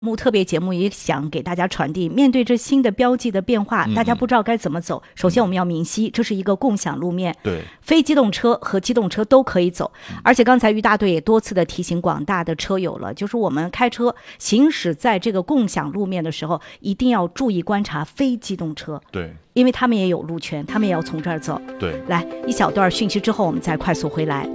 特别节目也想给大家传递，面对这新的标记的变化，大家不知道该怎么走。首先我们要明晰，这是一个共享路面， 对， 非机动车和机动车都可以走。而且刚才于大队也多次的提醒广大的车友了，就是我们开车行驶在这个共享路面的时候，一定要注意观察非机动车， 对， 因为他们也有路权，他们也要从这儿走。 对， 来一小段讯息之后，我们再快速回来。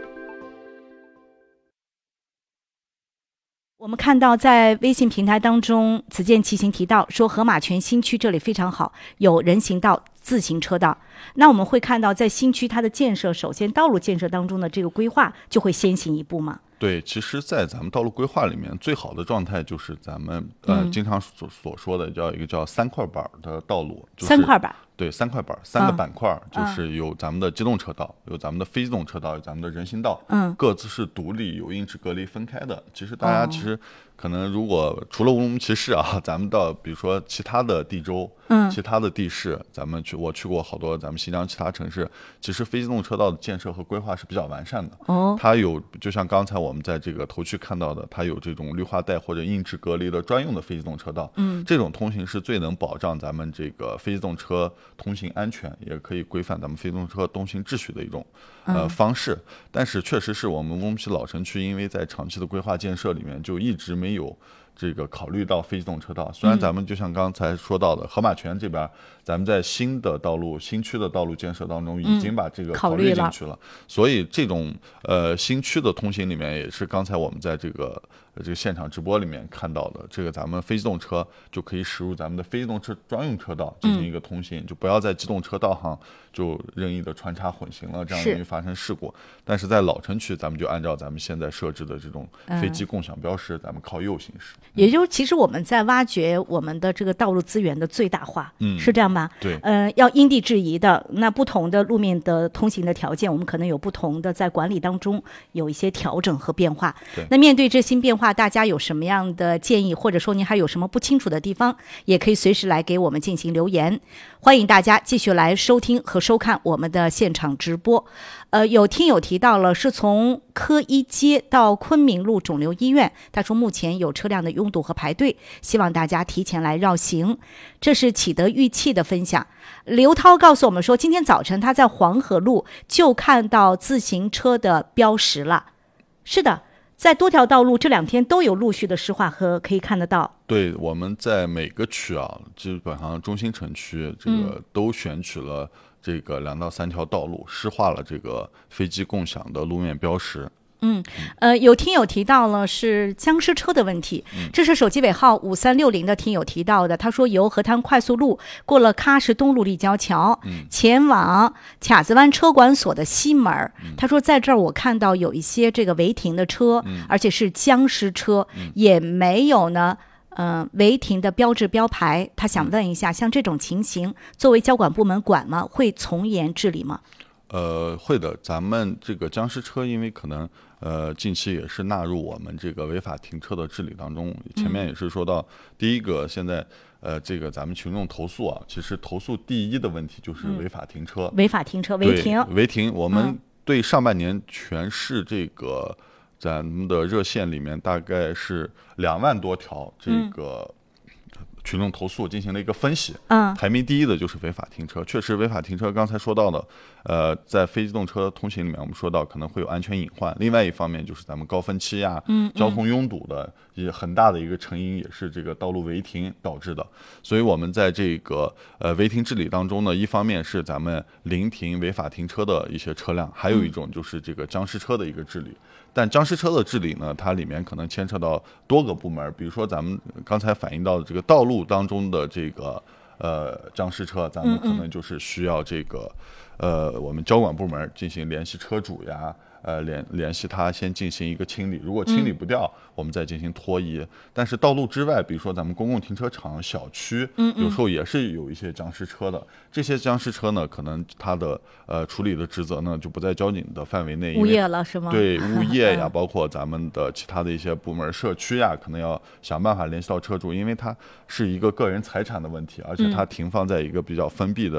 我们看到在微信平台当中，子健骑行提到说，河马泉新区这里非常好，有人行道、自行车道。那我们会看到，在新区它的建设，首先道路建设当中的这个规划就会先行一步嘛。 对，其实，在咱们道路规划里面，最好的状态就是咱们经常所说的叫一个叫3块板的道路，就是 3块板。 对，3块板，3个板块，就是有咱们的机动车道，有咱们的非机动车道，有咱们的人行道，各自是独立有硬质隔离分开的。其实大家可能如果除了乌鲁木齐市啊，咱们到比如说其他的地州，其他的地市，我去过好多咱们新疆其他城市，其实非机动车道的建设和规划是比较完善的。它有就像刚才我们在这个头区看到的，它有这种绿化带或者硬质隔离的专用的非机动车道。这种通行是最能保障咱们这个非机动车通行安全，也可以规范咱们非机动车通行秩序的一种方式。但是确实是我们乌鲁木齐老城区，因为在长期的规划建设里面就一直没有这个考虑到非机动车道。虽然咱们就像刚才说到的河马泉这边，咱们在新区的道路建设当中已经把这个考虑进去了，所以这种新区的通行里面，也是刚才我们在这个现场直播里面看到的，这个咱们非机动车就可以驶入咱们的非机动车专用车道进行一个通行，就不要在机动车道上就任意的穿插混行了，这样容易发生事故。但是在老城区，咱们就按照咱们现在设置的这种非机共享标识，咱们靠右行驶。 也就是其实我们在挖掘我们的这个道路资源的最大化，是这样吧？ 对， 要因地制宜的，那不同的路面的通行的条件，我们可能有不同的在管理当中有一些调整和变化。那面对这新变化，大家有什么样的建议，或者说您还有什么不清楚的地方，也可以随时来给我们进行留言。欢迎大家继续来收听和收看我们的现场直播。有听友提到了是从科一街到昆明路肿瘤医院，他说目前有车辆的拥堵和排队，希望大家提前来绕行。这是启德玉器的分享。刘涛告诉我们说，今天早晨他在黄河路就看到自行车的标识了。是的，在多条道路这2天都有陆续的湿化和可以看得到。 对，我们在每个区啊，基本上中心城区这个都选取了这个2到3条道路，湿化了这个非机共享的路面标识。 有听友提到了是僵尸车的问题，这是手机尾号5360的听友提到的。他说由河滩快速路过了喀什东路立交桥，前往卡子湾车管所的西门。他说在这儿我看到有一些这个违停的车，而且是僵尸车，也没有呢违停的标志标牌。他想问一下，像这种情形，作为交管部门管吗？会从严治理吗？ 会的，咱们这个僵尸车，因为可能近期也是纳入我们这个违法停车的治理当中。前面也是说到，第一个现在这个咱们群众投诉啊，其实投诉第一的问题就是违法停车、 违法停车、违停。 我们对上半年全市这个咱们的热线里面大概是2万多条这个群众投诉进行了一个分析，排名第一的就是违法停车。确实，违法停车刚才说到的，在非机动车通行里面，我们说到可能会有安全隐患。另外一方面就是咱们高峰期呀，交通拥堵的也很大的一个成因，也是这个道路违停导致的。所以我们在这个违停治理当中呢，一方面是咱们临停违法停车的一些车辆，还有一种就是这个僵尸车的一个治理。但僵尸车的治理呢，它里面可能牵扯到多个部门，比如说咱们刚才反映到的这个道路当中的这个僵尸车，咱们可能就是需要这个我们交管部门进行联系车主呀，联系他先进行一个清理，如果清理不掉，我们再进行拖移。但是道路之外，比如说咱们公共停车场、小区，有时候也是有一些僵尸车的。这些僵尸车呢，可能它的处理的职责呢就不在交警的范围内， 物业了是吗？ 对，物业呀，包括咱们的其他的一些部门、社区呀，可能要想办法联系到车主，因为它是一个个人财产的问题，而且它停放在一个比较封闭的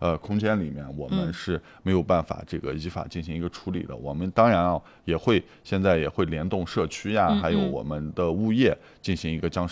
空间里面，我们是没有办法这个依法进行一个处理的。我们当然现在也会联动社区呀，还有我们的物业进行一个将